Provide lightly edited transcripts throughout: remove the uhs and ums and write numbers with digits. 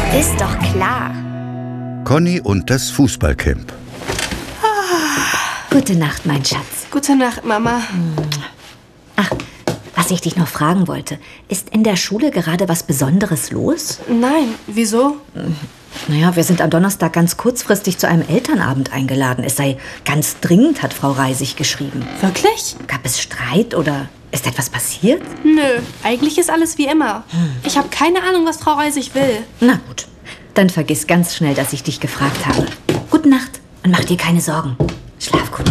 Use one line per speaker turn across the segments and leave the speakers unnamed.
Ist doch klar.
Conny und das Fußballcamp.
Gute Nacht, mein Schatz.
Gute Nacht, Mama.
Ach, was ich dich noch fragen wollte. Ist in der Schule gerade was Besonderes los?
Nein, wieso?
Naja, wir sind am Donnerstag ganz kurzfristig zu einem Elternabend eingeladen. Es sei ganz dringend, hat Frau Reisig geschrieben.
Wirklich?
Gab es Streit oder ist etwas passiert?
Nö, eigentlich ist alles wie immer. Ich habe keine Ahnung, was Frau Reisig will.
Na gut, dann vergiss ganz schnell, dass ich dich gefragt habe. Gute Nacht und mach dir keine Sorgen. Schlaf gut.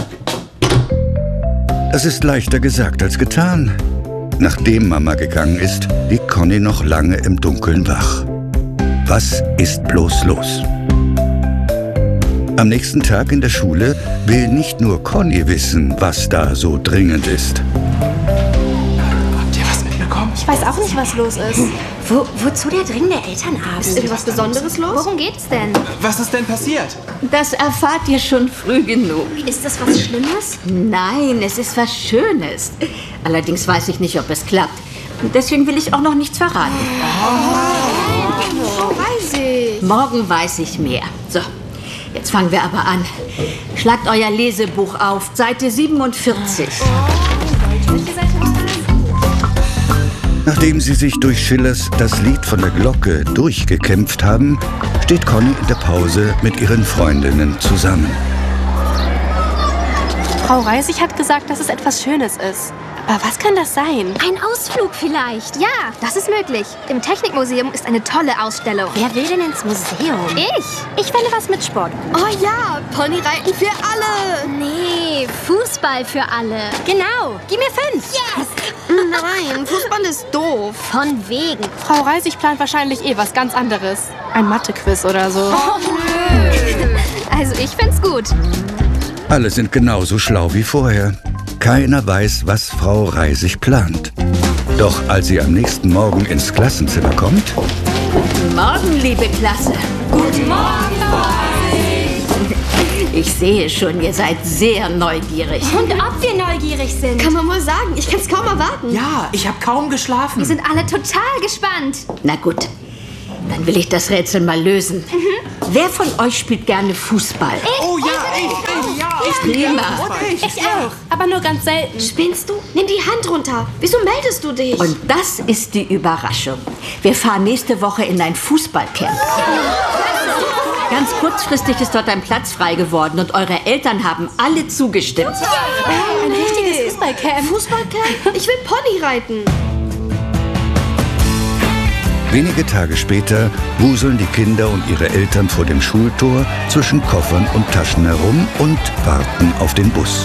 Das ist leichter gesagt als getan. Nachdem Mama gegangen ist, liegt Conny noch lange im Dunkeln wach. Was ist bloß los? Am nächsten Tag in der Schule will nicht nur Conny wissen, was da so dringend ist.
Habt ihr was mitbekommen?
Ich weiß auch nicht, was los ist.
Wozu der dringende Elternabend?
Ist irgendwas Besonderes los?
Worum geht's denn?
Was ist denn passiert?
Das erfahrt ihr schon früh genug.
Ist das was Schlimmes?
Nein, es ist was Schönes. Allerdings weiß ich nicht, ob es klappt. Und deswegen will ich auch noch nichts verraten.
Frau Reisig.
Morgen weiß ich mehr. So, jetzt fangen wir aber an. Schlagt euer Lesebuch auf, Seite 47.
Nachdem sie sich durch Schillers Das Lied von der Glocke durchgekämpft haben, steht Conny in der Pause mit ihren Freundinnen zusammen.
Frau Reisig hat gesagt, dass es etwas Schönes ist. Aber was kann das sein?
Ein Ausflug vielleicht. Ja, das ist möglich. Im Technikmuseum ist eine tolle Ausstellung. Wer will denn ins Museum? Ich fände was mit Sport.
Oh ja, Ponyreiten für alle.
Nee, Fußball für alle. Genau, gib mir 5. Yes!
Nein, Fußball ist doof.
Von wegen.
Frau Reisig plant wahrscheinlich was ganz anderes. Ein Mathe-Quiz oder so.
Also ich find's gut.
Alle sind genauso schlau wie vorher. Keiner weiß, was Frau Reisig plant. Doch als sie am nächsten Morgen ins Klassenzimmer kommt...
Guten Morgen, liebe Klasse.
Guten Morgen, Frau Reisig.
Ich sehe schon, ihr seid sehr neugierig.
Und ob wir neugierig sind.
Kann man wohl sagen, ich kann's kaum erwarten.
Ja, ich habe kaum geschlafen.
Wir sind alle total gespannt.
Na gut, dann will ich das Rätsel mal lösen. Wer von euch spielt gerne Fußball?
Oh ja, ich.
Prima.
Ich auch, aber nur ganz selten.
Spinnst du? Nimm die Hand runter. Wieso meldest du dich?
Und das ist die Überraschung. Wir fahren nächste Woche in ein Fußballcamp. Ganz kurzfristig ist dort ein Platz frei geworden und eure Eltern haben alle zugestimmt.
Ein richtiges Fußballcamp.
Fußballcamp? Ich will Pony reiten.
Wenige Tage später wuseln die Kinder und ihre Eltern vor dem Schultor zwischen Koffern und Taschen herum und warten auf den Bus.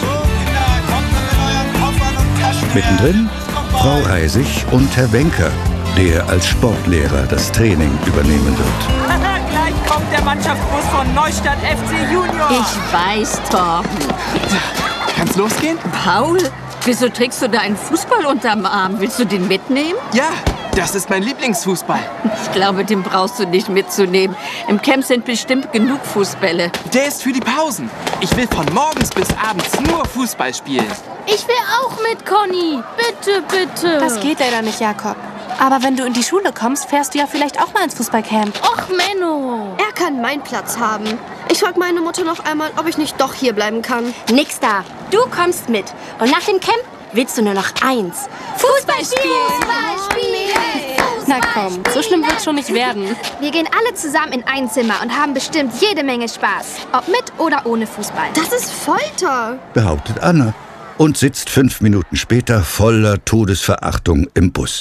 Mittendrin Frau Reisig und Herr Wenker, der als Sportlehrer das Training übernehmen wird.
Gleich kommt der Mannschaftsbus von Neustadt FC Junior.
Ich weiß, Torben.
Kann's losgehen?
Paul, wieso trägst du da einen Fußball unterm Arm? Willst du den mitnehmen?
Ja, das ist mein Lieblingsfußball.
Ich glaube, den brauchst du nicht mitzunehmen. Im Camp sind bestimmt genug Fußbälle.
Der ist für die Pausen. Ich will von morgens bis abends nur Fußball spielen.
Ich will auch mit, Conny. Bitte, bitte.
Das geht leider nicht, Jakob. Aber wenn du in die Schule kommst, fährst du ja vielleicht auch mal ins Fußballcamp.
Och, Menno.
Er kann meinen Platz haben. Ich frage meine Mutter noch einmal, ob ich nicht doch hier bleiben kann.
Nix da. Du kommst mit. Und nach dem Camp willst du nur noch eins. Fußball spielen.
Na komm, so schlimm wird's schon nicht werden.
Wir gehen alle zusammen in ein Zimmer und haben bestimmt jede Menge Spaß. Ob mit oder ohne Fußball.
Das ist Folter.
Behauptet Anna und sitzt 5 Minuten später voller Todesverachtung im Bus.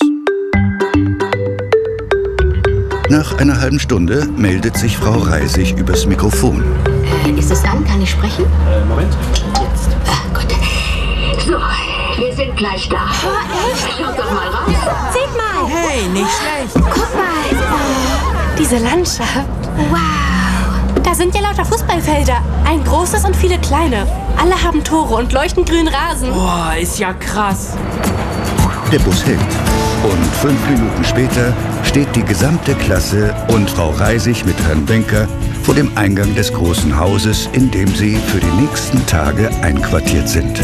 Nach einer halben Stunde meldet sich Frau Reisig übers Mikrofon.
Ist es an? Kann ich sprechen?
Moment.
Jetzt. Gut. So, wir sind gleich da. Schaut doch mal raus.
Seht mal.
Hey, nicht schlecht.
Guck mal.
Diese Landschaft.
Wow.
Da sind ja lauter Fußballfelder. Ein großes und viele kleine. Alle haben Tore und leuchten grünen Rasen.
Boah, ist ja krass.
Der Bus hält. Und 5 Minuten später steht die gesamte Klasse und Frau Reisig mit Herrn Wenker vor dem Eingang des großen Hauses, in dem sie für die nächsten Tage einquartiert sind.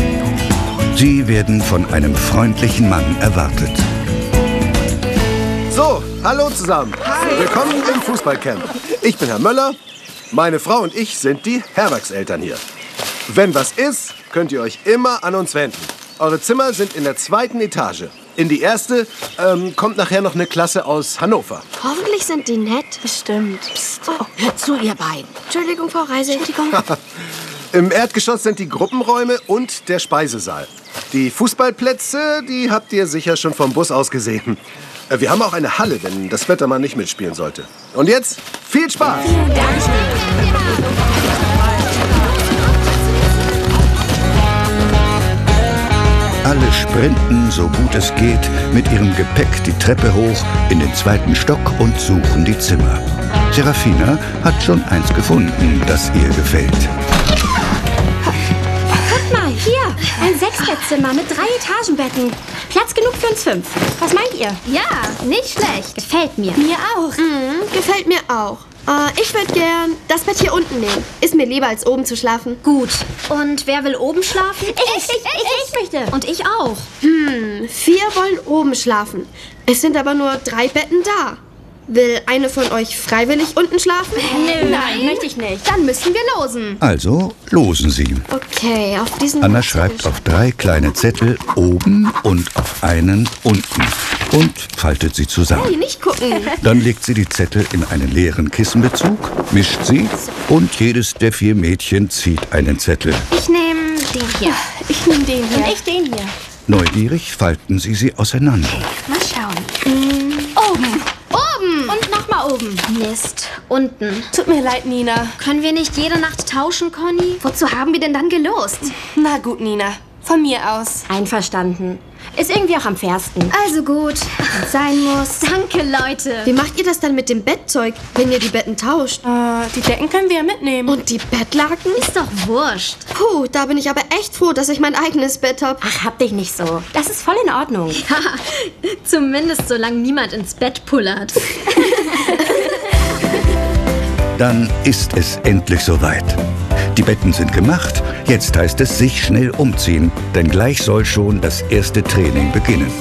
Sie werden von einem freundlichen Mann erwartet.
So, Hallo zusammen. Hi. Willkommen im Fußballcamp. Ich bin Herr Möller. Meine Frau und ich sind die Herwachseltern hier. Wenn was ist, könnt ihr euch immer an uns wenden. Eure Zimmer sind in der 2. Etage. In die 1. kommt nachher noch eine Klasse aus Hannover.
Hoffentlich sind die nett.
Bestimmt.
Psst. Oh, hört zu, ihr beiden.
Entschuldigung, Frau Reise. Entschuldigung.
Im Erdgeschoss sind die Gruppenräume und der Speisesaal. Die Fußballplätze, die habt ihr sicher schon vom Bus aus gesehen. Wir haben auch eine Halle, wenn das Wetter mal nicht mitspielen sollte. Und jetzt viel Spaß!
Vielen Dank.
Alle sprinten, so gut es geht, mit ihrem Gepäck die Treppe hoch in den 2. Stock und suchen die Zimmer. Serafina hat schon eins gefunden, das ihr gefällt.
Guck mal, hier, ein 6-Bettzimmer mit 3 Etagenbetten. Platz genug für uns 5. Was meint ihr?
Ja, nicht schlecht.
Gefällt mir. Mir auch.
Gefällt mir auch. Ich würde gern das Bett hier unten nehmen. Ist mir lieber, als oben zu schlafen.
Gut. Und wer will oben schlafen? Ich möchte. Und ich auch.
4 wollen oben schlafen. Es sind aber nur 3 Betten da. Will eine von euch freiwillig unten schlafen?
Nein, möchte ich nicht.
Dann müssen wir losen.
Also losen sie.
Okay, auf diesen...
Anna schreibt auf 3 kleine Zettel oben und auf einen unten und faltet sie
Hey,
zusammen.
nicht gucken.
Dann legt sie die Zettel in einen leeren Kissenbezug, mischt sie und jedes der 4 Mädchen zieht einen Zettel.
Ich nehme den hier.
Ich nehme den hier.
Und ich den hier.
Neugierig falten sie auseinander.
Mal schauen.
Oben. Und nochmal oben.
Mist. Unten.
Tut mir leid, Nina.
Können wir nicht jede Nacht tauschen, Conny? Wozu haben wir denn dann gelost?
Na gut, Nina. Von mir aus.
Einverstanden. Ist irgendwie auch am fairsten.
Also gut, wenn's sein muss.
Danke, Leute.
Wie macht ihr das dann mit dem Bettzeug, wenn ihr die Betten tauscht?
Die Decken können wir ja mitnehmen.
Und die Bettlaken?
Ist doch wurscht.
Puh, da bin ich aber echt froh, dass ich mein eigenes Bett habe.
Ach, hab dich nicht so. Das ist voll in Ordnung.
Zumindest solange niemand ins Bett pullert.
Dann ist es endlich soweit. Die Betten sind gemacht, jetzt heißt es sich schnell umziehen, denn gleich soll schon das erste Training beginnen.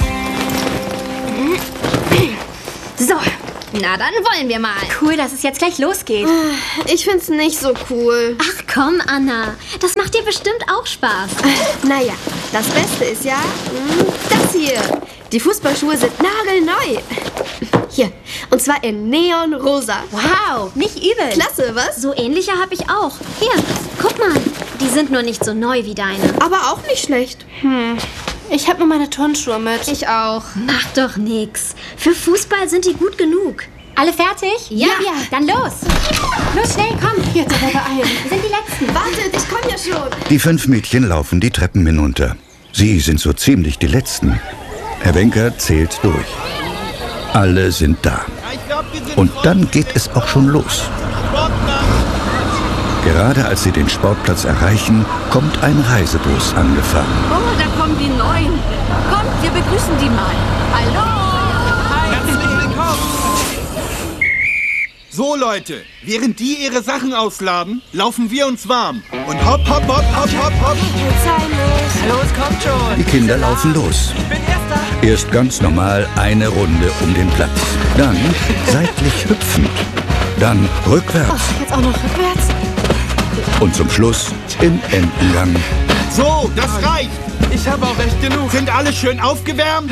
So, na dann wollen wir mal.
Cool, dass es jetzt gleich losgeht.
Ich find's nicht so cool.
Ach komm, Anna, das macht dir bestimmt auch Spaß.
Naja, das Beste ist ja das hier. Die Fußballschuhe sind nagelneu. Hier, und zwar in Neonrosa.
Wow, nicht übel.
Klasse, was?
So ähnliche habe ich auch. Hier, guck mal. Die sind nur nicht so neu wie deine.
Aber auch nicht schlecht.
Ich habe nur meine Turnschuhe mit.
Ich auch. Macht doch nix. Für Fußball sind die gut genug.
Alle fertig?
Ja.
Dann los. Los, schnell, komm.
Jetzt aber beeilen.
Wir sind die Letzten.
Wartet, ich komme ja schon.
Die 5 Mädchen laufen die Treppen hinunter. Sie sind so ziemlich die Letzten. Herr Wenker zählt durch. Alle sind da. Und dann geht es auch schon los. Gerade als sie den Sportplatz erreichen, kommt ein Reisebus angefahren.
Oh, da kommen die Neuen. Kommt, wir begrüßen die mal. Hallo!
Herzlich willkommen! So, Leute, während die ihre Sachen ausladen, laufen wir uns warm. Und hopp, hopp, hopp, hopp, hopp, hopp.
Los, kommt schon.
Die Kinder laufen los.
Ich bin Erster.
Erst ganz normal eine Runde um den Platz. Dann seitlich hüpfend. Dann rückwärts.
Jetzt auch noch rückwärts.
Und zum Schluss im Entengang.
So, das reicht.
Ich habe auch echt genug.
Sind alle schön aufgewärmt?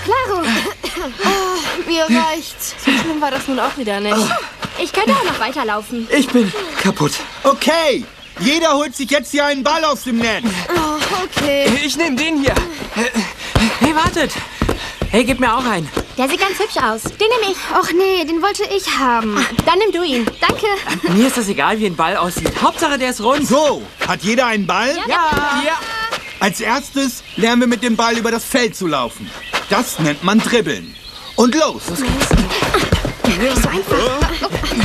Mir reicht's.
So schlimm war das nun auch wieder nicht.
Ich könnte auch noch weiterlaufen.
Ich bin kaputt.
Okay, jeder holt sich jetzt hier einen Ball aus dem Netz.
Oh, okay.
Ich nehme den hier. Hey, wartet. Hey, gib mir auch einen.
Der sieht ganz hübsch aus. Den nehme ich.
Och nee, den wollte ich haben.
Dann nimm du ihn.
Danke.
Mir ist das egal, wie ein Ball aussieht. Hauptsache, der ist rund.
So, hat jeder einen Ball?
Ja.
Als erstes lernen wir mit dem Ball über das Feld zu laufen. Das nennt man Dribbeln. Und los!
So einfach.